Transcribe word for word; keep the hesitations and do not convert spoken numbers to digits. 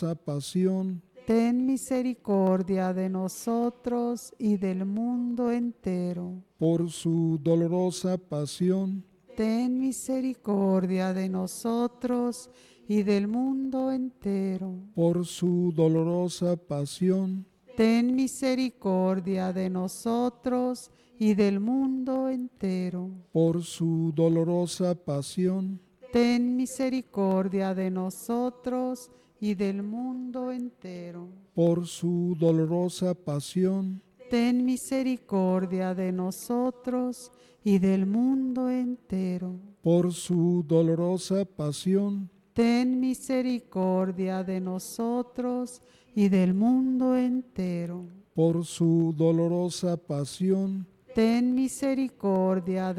pasión, ten misericordia de nosotros y del mundo entero. por su dolorosa pasión, Ten misericordia de nosotros y del mundo entero. por su dolorosa pasión, Ten misericordia de nosotros y del mundo entero. por su dolorosa pasión, Ten misericordia de nosotros y del mundo entero. por su dolorosa pasión, Ten misericordia de nosotros y del mundo entero. por su dolorosa pasión, Ten misericordia de nosotros y del mundo entero. por su dolorosa pasión, Ten misericordia